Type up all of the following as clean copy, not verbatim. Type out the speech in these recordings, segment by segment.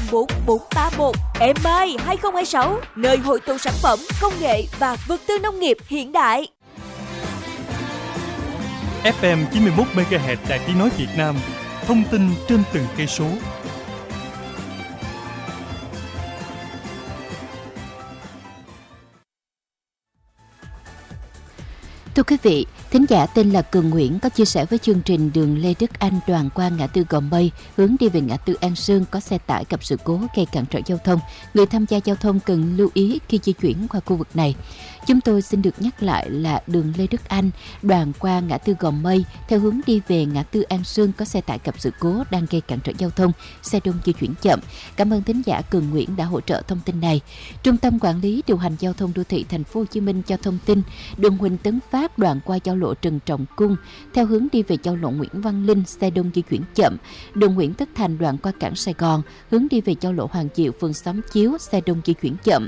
544 431. EMAI 2026, nơi hội tụ sản phẩm, công nghệ và vật tư nông nghiệp hiện đại. FM 91 MHz Đài Tiếng nói Việt Nam. Thông tin trên từng cây số. Thưa quý vị, thính giả tên là Cường Nguyễn có chia sẻ với chương trình đường Lê Đức Anh đoạn qua ngã tư Gò Mây, hướng đi về ngã tư An Sương có xe tải gặp sự cố gây cản trở giao thông. Người tham gia giao thông cần lưu ý khi di chuyển qua khu vực này. Chúng tôi xin được nhắc lại là đường Lê Đức Anh đoạn qua ngã tư Gò Mây theo hướng đi về ngã tư An Sương có xe tải gặp sự cố đang gây cản trở giao thông, xe đông di chuyển chậm. Cảm ơn thính giả Cường Nguyễn đã hỗ trợ thông tin này. Trung tâm Quản lý điều hành giao thông đô thị Thành phố Hồ Chí Minh cho thông tin đường Huỳnh Tấn Phát đoạn qua giao lộ Trần Trọng Cung theo hướng đi về giao lộ Nguyễn Văn Linh, xe đông di chuyển chậm. Đường Nguyễn Tất Thành đoạn qua cảng Sài Gòn hướng đi về giao lộ Hoàng Diệu, phường Xóm Chiếu, xe đông di chuyển chậm.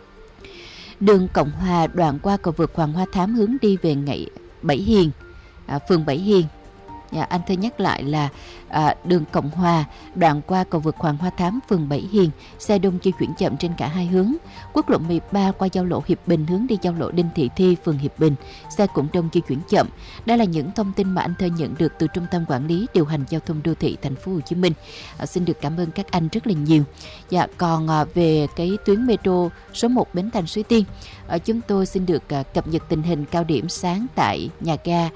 Đường Cộng Hòa đoạn qua cầu vượt Hoàng Hoa Thám hướng đi về Bảy Hiền, phường Bảy Hiền. Anh thưa nhắc lại là đường Cộng Hòa đoạn qua cầu vượt Hoàng Hoa Thám, phường Bảy Hiền, xe đông di chuyển chậm trên cả hai hướng. Quốc lộ 13 qua giao lộ Hiệp Bình hướng đi giao lộ Đinh Thị Thi, phường Hiệp Bình, xe cũng đông di chuyển chậm. Đây là những thông tin mà anh thơ nhận được từ Trung tâm Quản lý điều hành giao thông đô thị Thành phố Hồ Chí Minh. Xin được cảm ơn các anh rất là nhiều. Còn về cái tuyến metro số 1 Bến Thành Suối Tiên, chúng tôi xin được cập nhật tình hình cao điểm sáng tại nhà ga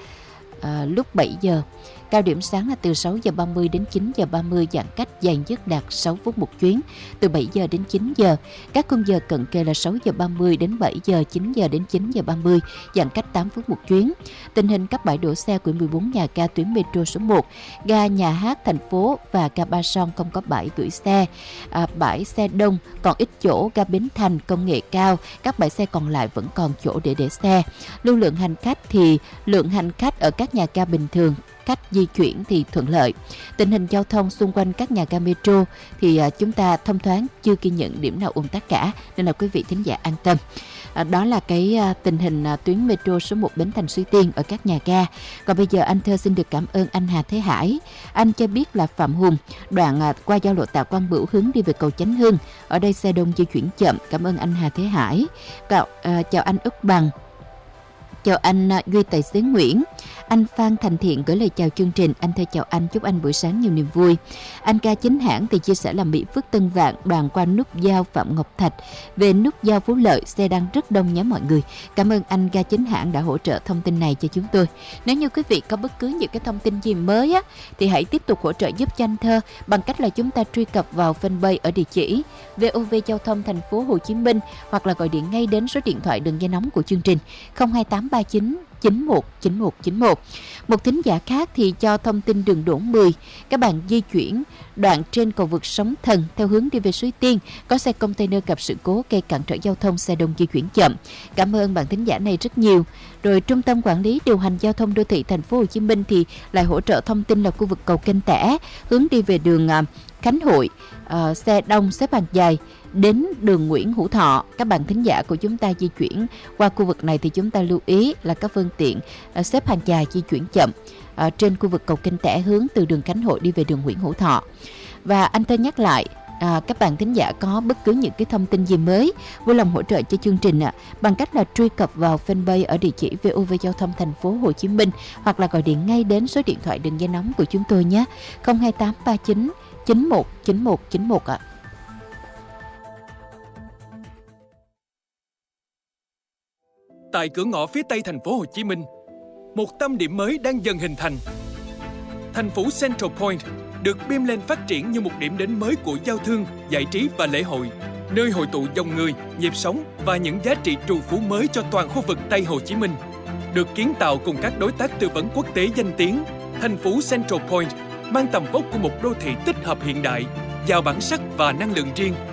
lúc 7 giờ. Cao điểm sáng là từ 6 giờ 30 đến 9 giờ 30, giãn cách dài nhất đạt 6 phút một chuyến, từ 7 giờ đến 9 giờ. Các khung giờ cận kề là 6 giờ 30 đến 7 giờ, 9 giờ đến 9 giờ 30, giãn cách 8 phút một chuyến. Tình hình các bãi đổ xe của 14 nhà ga tuyến metro số 1, ga Nhà Hát Thành phố và ga Ba Son không có bãi gửi xe, bãi xe đông còn ít chỗ. Ga Bến Thành công nghệ cao, các bãi xe còn lại vẫn còn chỗ để xe. Lưu lượng hành khách thì lượng hành khách ở các nhà ga bình thường, khách di chuyển thì thuận lợi. Tình hình giao thông xung quanh các nhà ga metro thì chúng ta thông thoáng, chưa ghi nhận điểm nào ùn tắc cả, nên là quý vị thính giả an tâm. Đó là cái tình hình tuyến metro số 1 Bến Thành Suối Tiên ở các nhà ga. Còn bây giờ anh thơ xin được cảm ơn anh Hà Thế Hải. Anh cho biết là Phạm Hùng đoạn qua giao lộ Tạ Quang Bửu hướng đi về cầu Chánh Hưng, ở đây xe đông di chuyển chậm. Cảm ơn anh Hà Thế Hải. Chào anh Úc Bằng. Chào anh Duy Tài xế Nguyễn. Anh Phan Thành Thiện gửi lời chào chương trình. Anh thưa chào anh, chúc anh buổi sáng nhiều niềm vui. Anh Ca Chính Hãng thì chia sẻ là Mỹ Phước Tân Vạn đoạn qua nút giao Phạm Ngọc Thạch về nút giao Phú Lợi, xe đang rất đông nhé mọi người. Cảm ơn anh Ca Chính Hãng đã hỗ trợ thông tin này cho chúng tôi. Nếu như quý vị có bất cứ những cái thông tin gì mới á, thì hãy tiếp tục hỗ trợ giúp cho anh Thơ bằng cách là chúng ta truy cập vào fanpage ở địa chỉ VOV Giao thông Thành phố Hồ Chí Minh, hoặc là gọi điện ngay đến số điện thoại đường dây nóng của chương trình 02839 919191. Một thính giả khác thì cho thông tin đường Đỗ 10, các bạn di chuyển đoạn trên cầu vượt Sóng Thần theo hướng đi về Suối Tiên, có xe container gặp sự cố gây cản trở giao thông, xe đông di chuyển chậm. Cảm ơn bạn thính giả này rất nhiều. Rồi Trung tâm Quản lý điều hành giao thông đô thị Thành phố Hồ Chí Minh thì lại hỗ trợ thông tin là khu vực cầu Kênh Tẻ hướng đi về đường Khánh Hội, xe đông xếp hàng dài đến đường Nguyễn Hữu Thọ. Các bạn thính giả của chúng ta di chuyển qua khu vực này thì chúng ta lưu ý là các phương tiện xếp hàng dài di chuyển chậm trên khu vực cầu Kênh Tẻ hướng từ đường Khánh Hội đi về đường Nguyễn Hữu Thọ. Và anh Thơ nhắc lại, các bạn thính giả có bất cứ những cái thông tin gì mới vui lòng hỗ trợ cho chương trình bằng cách là truy cập vào fanpage ở địa chỉ VOV Giao thông Thành phố Hồ Chí Minh, hoặc là gọi điện ngay đến số điện thoại đường dây nóng của chúng tôi nhé, 02839 919191 ạ. Tại cửa ngõ phía Tây Thành phố Hồ Chí Minh, một tâm điểm mới đang dần hình thành. Thành phố Central Point được beam lên phát triển như một điểm đến mới của giao thương, giải trí và lễ hội, nơi hội tụ dòng người, nhịp sống và những giá trị trù phú mới cho toàn khu vực Tây Hồ Chí Minh. Được kiến tạo cùng các đối tác tư vấn quốc tế danh tiếng, thành phố Central Point mang tầm vóc của một đô thị tích hợp hiện đại, giàu bản sắc và năng lượng riêng,